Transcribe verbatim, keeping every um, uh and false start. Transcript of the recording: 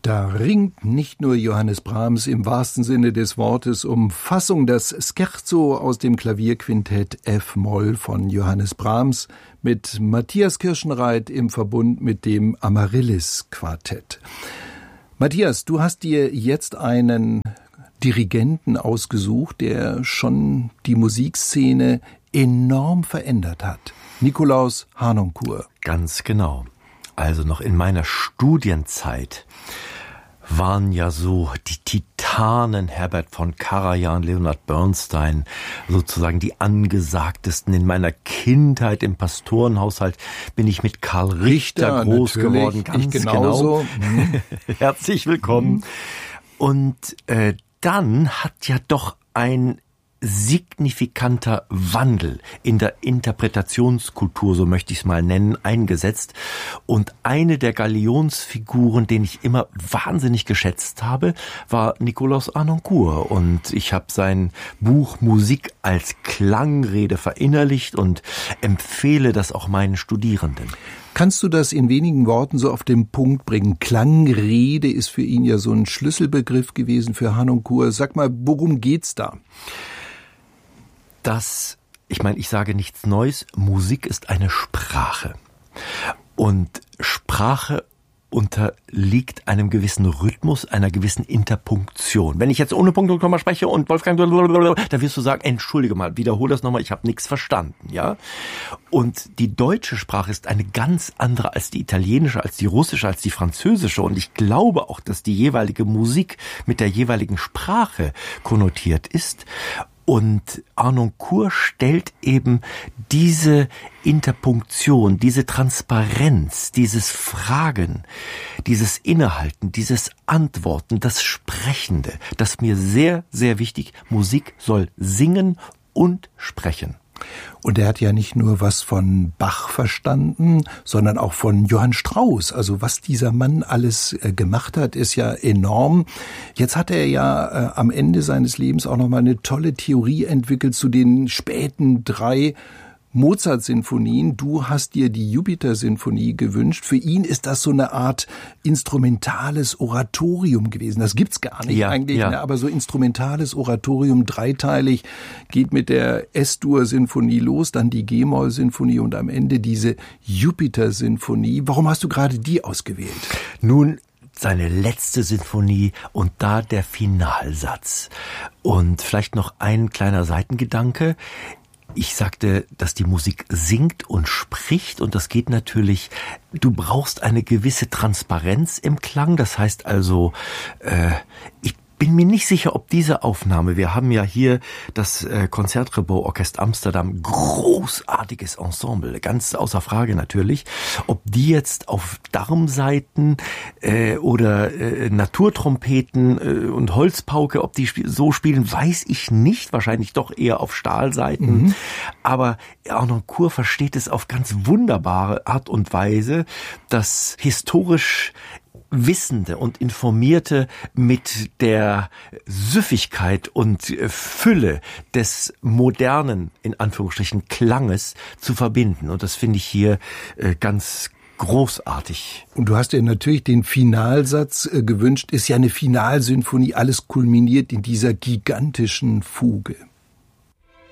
Da ringt nicht nur Johannes Brahms im wahrsten Sinne des Wortes um Fassung. Das Scherzo aus dem Klavierquintett F-Moll von Johannes Brahms mit Matthias Kirschenreit im Verbund mit dem Amaryllis-Quartett. Matthias, du hast dir jetzt einen Dirigenten ausgesucht, der schon die Musikszene enorm verändert hat. Nikolaus Harnoncourt. Ganz genau. Also noch in meiner Studienzeit waren ja so die Titanen Herbert von Karajan, Leonard Bernstein, sozusagen die angesagtesten. In meiner Kindheit im Pastorenhaushalt bin ich mit Karl Richter, Richter groß geworden. Ganz ich genauso. Genau. Mhm. Herzlich willkommen. Mhm. Und äh, dann hat ja doch ein signifikanter Wandel in der Interpretationskultur, so möchte ich es mal nennen, eingesetzt. Und eine der Galionsfiguren, den ich immer wahnsinnig geschätzt habe, war Nikolaus Harnoncourt. Und ich habe sein Buch Musik als Klangrede verinnerlicht und empfehle das auch meinen Studierenden. Kannst du das in wenigen Worten so auf den Punkt bringen? Klangrede ist für ihn ja so ein Schlüsselbegriff gewesen für Harnoncourt. Sag mal, worum geht's da? Das, ich meine, ich sage nichts Neues, Musik ist eine Sprache. Und Sprache unterliegt einem gewissen Rhythmus, einer gewissen Interpunktion. Wenn ich jetzt ohne Punkt und Komma spreche und Wolfgang, dann wirst du sagen, entschuldige mal, wiederhole das nochmal, ich habe nichts verstanden, ja? Und die deutsche Sprache ist eine ganz andere als die italienische, als die russische, als die französische. Und ich glaube auch, dass die jeweilige Musik mit der jeweiligen Sprache konnotiert ist. Und Harnoncourt stellt eben diese Interpunktion, diese Transparenz, dieses Fragen, dieses Innehalten, dieses Antworten, das Sprechende, das ist mir sehr, sehr wichtig. Musik soll singen und sprechen. Und er hat ja nicht nur was von Bach verstanden, sondern auch von Johann Strauss. Also was dieser Mann alles äh, gemacht hat, ist ja enorm. Jetzt hat er ja äh, am Ende seines Lebens auch nochmal eine tolle Theorie entwickelt zu den späten drei Mozart-Sinfonien. Du hast dir die Jupiter-Sinfonie gewünscht. Für ihn ist das so eine Art instrumentales Oratorium gewesen. Das gibt's gar nicht ja, eigentlich, ja. Ne? Aber so instrumentales Oratorium, dreiteilig, geht mit der S-Dur-Sinfonie los, dann die G-Moll-Sinfonie und am Ende diese Jupiter-Sinfonie. Warum hast du gerade die ausgewählt? Nun, seine letzte Sinfonie und da der Finalsatz. Und vielleicht noch ein kleiner Seitengedanke. Ich sagte, dass die Musik singt und spricht und das geht natürlich, du brauchst eine gewisse Transparenz im Klang, das heißt also, äh, ich bin mir nicht sicher, ob diese Aufnahme, wir haben ja hier das äh, Concertgebouw Orchester Amsterdam, großartiges Ensemble, ganz außer Frage natürlich, ob die jetzt auf Darmsaiten äh, oder äh, Naturtrompeten äh, und Holzpauke, ob die sp- so spielen, weiß ich nicht, wahrscheinlich doch eher auf Stahlsaiten, mhm. aber Harnoncourt versteht es auf ganz wunderbare Art und Weise, das historisch Wissende und Informierte mit der Süffigkeit und Fülle des modernen, in Anführungsstrichen, Klanges zu verbinden. Und das finde ich hier äh, ganz großartig. Und du hast dir natürlich den Finalsatz äh, gewünscht, ist ja eine Finalsinfonie, alles kulminiert in dieser gigantischen Fuge.